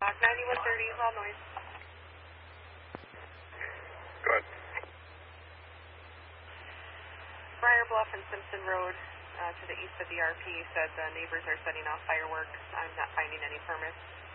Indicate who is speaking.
Speaker 1: 9130, loud noise.
Speaker 2: Go ahead.
Speaker 1: Briar Bluff and Simpson Road to the east of the RP said the neighbors are setting off fireworks. I'm not finding any permits.